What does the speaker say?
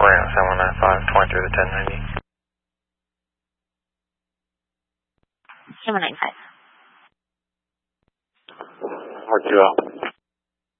Brant, 795, 23 to 1090. 795. Or 2